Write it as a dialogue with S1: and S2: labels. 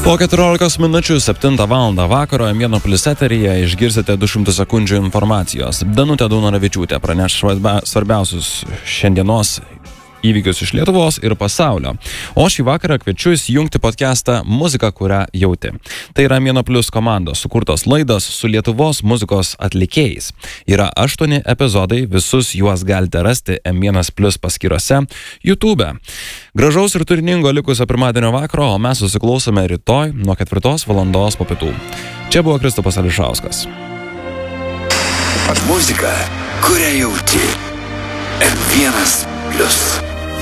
S1: Po 14 minučių 7 val. Vakaro M1 Plus eteryje išgirsite 200 sekundžių informacijos. Danutė Daunoravičiūtė praneš svarbiausius šiandienos įvykius iš Lietuvos ir pasaulio. O šį vakarą kviečiu įsijungti podcastą Muzika, kurią jauti. Tai yra M1 Plus komandos sukurtos laidos su Lietuvos muzikos atlikėjais. Yra 8 epizodai, visus juos galite rasti M1 Plus paskyrose YouTube. Gražaus ir turiningo likusio pirmadienio vakaro, o mes susiklausome rytoj nuo 4 valandos po pietų. Čia buvo Kristupas Ališauskas.
S2: Muzika, kurią jauti. M1 Plus.